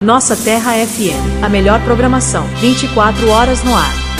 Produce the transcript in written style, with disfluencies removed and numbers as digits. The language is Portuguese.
Nossa Terra FM, a melhor programação, 24 horas no ar.